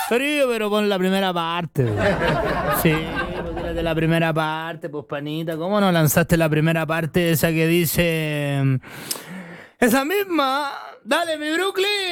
Pero pon la primera parte. Sí, pues tírate la primera parte, pues panita. ¿Cómo no lanzaste la primera parte esa que dice... Esa misma? Dale, mi Brooklyn.